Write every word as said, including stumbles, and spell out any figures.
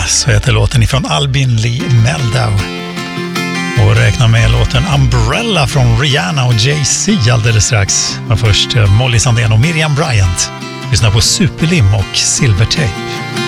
så heter låten ifrån Albin Lee Meldau. Och räkna med låten Umbrella från Rihanna och Jay-Z alldeles strax. Men först Molly Sandén och Miriam Bryant. Lyssna på Superlim och Silvertape.